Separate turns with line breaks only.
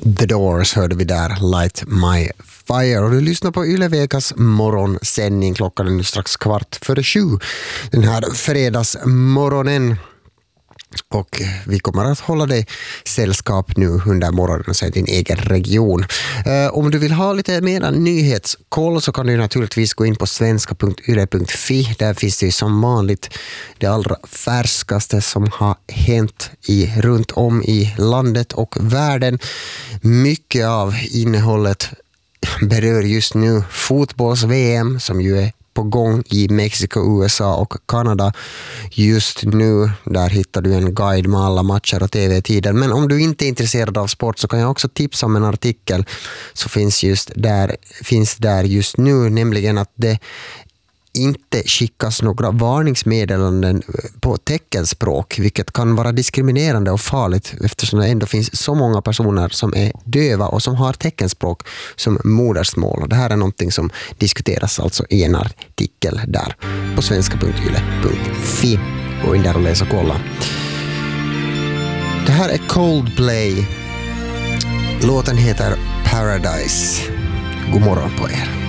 The Doors hörde vi där, Light My Fire. Och du lyssnar på Yle Vegas morgonsändning. Klockan är nu strax 7:15 den här fredagsmorgonen. Och vi kommer att hålla dig sällskap nu under morgonen och säga din egen region. Om du vill ha lite mer nyhetskoll så kan du naturligtvis gå in på svenska.yle.fi. Där finns det som vanligt det allra färskaste som har hänt runt om i landet och världen. Mycket av innehållet berör just nu fotbolls-VM som ju är på gång i Mexiko, USA och Kanada just nu. Där hittar du en guide med alla matcher och tv-tider. Men om du inte är intresserad av sport så kan jag också tipsa om en artikel som finns där just nu, nämligen att det inte skickas några varningsmeddelanden på teckenspråk, vilket kan vara diskriminerande och farligt eftersom det ändå finns så många personer som är döva och som har teckenspråk som modersmål. Och det här är någonting som diskuteras alltså i en artikel där på svenska.yle.fi. Gå in där och läs och kolla. Det här är Coldplay. Låten heter Paradise. God morgon på er.